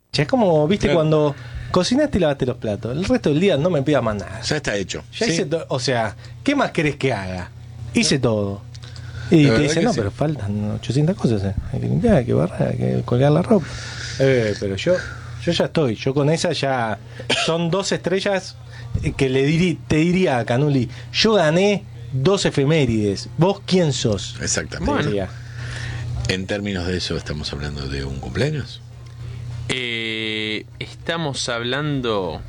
Es como, viste, Claro. cuando cocinaste y lavaste los platos. El resto del día no me pidas más nada. Ya está hecho. Ya Sí. hice todo. O sea, ¿qué más querés que haga? Hice todo. Y La te verdad dicen, que no, sí. pero faltan 800 cosas. Hay que limpiar, hay que barrer, hay que colgar la ropa. Pero yo ya estoy. Yo con esa ya son 2 estrellas que te diría a Canuli, yo gané 2 efemérides. ¿Vos quién sos? Exactamente. Te diría. En términos de eso, estamos hablando de un cumpleaños. Estamos hablando...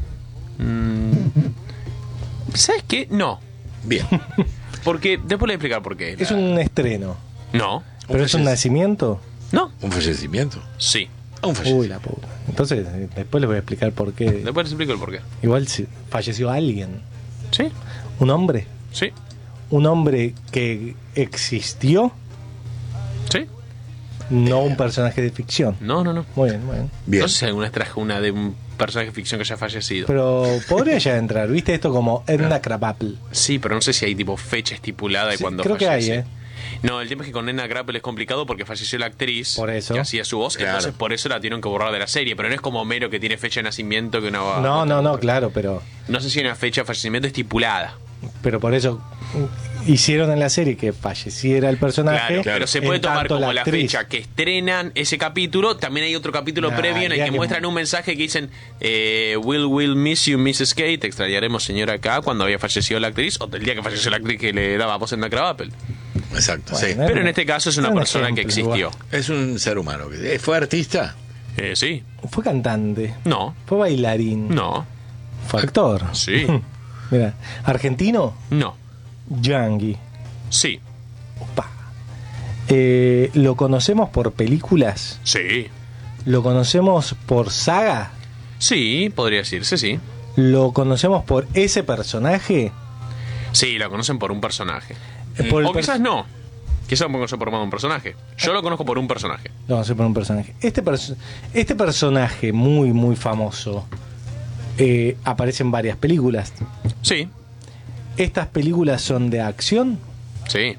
¿Sabes qué? No. Bien. Porque... Después le voy a explicar por qué. Es un estreno. No. ¿Pero es un nacimiento? No. Un fallecimiento. Sí. Un fallecimiento. Uy, la puta. Entonces, después les voy a explicar por qué. Después les explico el por qué. Igual si falleció alguien. Sí. ¿Un hombre? Sí. ¿Un hombre que existió? Sí. No un personaje de ficción. No. Muy bien, muy bien. Bien. No sé si alguna vez traje una de un personaje de ficción que haya fallecido. Pero podría ya entrar, ¿viste? Esto como Edna Krabappel. Sí, pero no sé si hay tipo fecha estipulada de Sí, cuando creo que fallece. hay, No, el tema es que con Edna Krabappel es complicado porque falleció la actriz Por eso. que hacía su voz, Claro. entonces por eso la tienen que borrar de la serie, pero no es como Homero que tiene fecha de nacimiento que una... No, claro, pero No sé si hay una fecha de fallecimiento estipulada. por eso hicieron en la serie que falleciera el personaje. Claro, pero se puede en tomar tanto como la actriz. fecha que estrenan ese capítulo. También hay otro capítulo Nah, previo en el ya que que- muestran un mensaje que dicen Will miss you, Mrs. K. Te extrañaremos, señora K. Cuando había fallecido la actriz o el día que falleció la actriz que le daba voz en la Krabappel. Exacto, Bueno, sí. Pero en este caso es una era un persona que ejemplo, existió. Es un ser humano. ¿Fue artista? Sí. Fue cantante. No. Fue bailarín. No. Fue actor. Sí. Mira, argentino, No. Yangui. Sí. Opa. ¿Lo conocemos por películas? Sí. ¿Lo conocemos por saga? Sí, podría decirse, sí. ¿Lo conocemos por ese personaje? Sí, lo conocen por un personaje. Por el O quizás no. Quizás lo conocen por más de un personaje. Yo lo conozco por un personaje. Lo conocemos por un personaje. Este personaje muy, muy famoso aparece en varias películas. Sí. ¿Estas películas son de acción? Sí.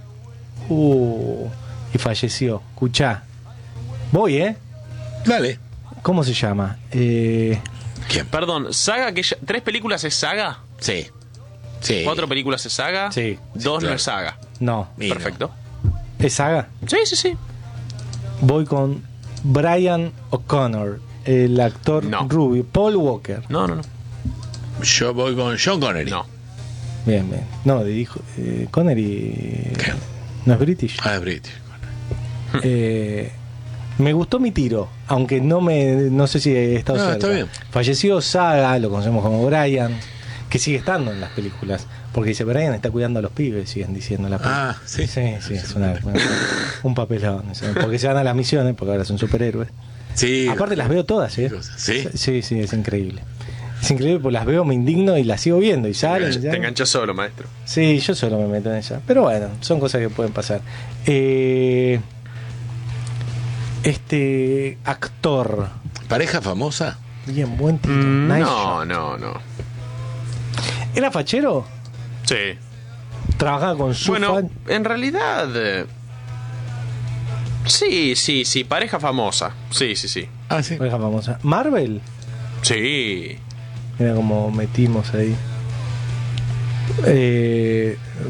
Y falleció. Escuchá. Voy, Dale. ¿Cómo se llama? ¿Quién? Perdón, ¿saga que 3 películas es saga? Sí. Sí. 4 películas es saga? Sí. 2 claro. no es saga. No. Y Perfecto. ¿Es saga? Sí, sí, sí. Voy con Brian O'Connor, el actor No. rubio. Paul Walker. No. Yo voy con Sean Connery. No. Bien. No, dijo Connery. ¿Qué? ¿No es British? Ah, es British. Me gustó mi tiro, aunque no sé si he estado No, cerca. está bien. Falleció Saga, lo conocemos como Brian, que sigue estando en las películas. Porque dice, Brian está cuidando a los pibes, siguen diciendo en la película. Ah, sí. Sí, es un papelón. Porque se van a las misiones, porque ahora son superhéroes. Sí. Aparte las veo todas, ¿eh? ¿Sí? Sí, es increíble. Es increíble porque las veo, me indigno y las sigo viendo y salen. Te enganchas solo, maestro. Sí, yo solo me meto en ella. Pero bueno, son cosas que pueden pasar. Este actor. ¿Pareja famosa? Bien, buen tiro. Nice shot. No. ¿Era fachero? Sí. ¿Trabajaba con su Bueno, fan? en realidad... Sí, pareja famosa. Sí. Ah, sí. Pareja famosa. ¿Marvel? Sí. Mira cómo metimos ahí.